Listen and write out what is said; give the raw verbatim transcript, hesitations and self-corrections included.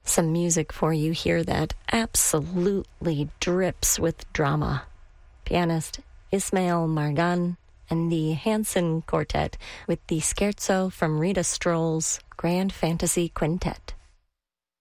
Some music for you here that absolutely drips with drama. Pianist Ismail Mardan and the Hanson Quartet with the Scherzo from Rita Stroll's Grand Fantasy Quintet.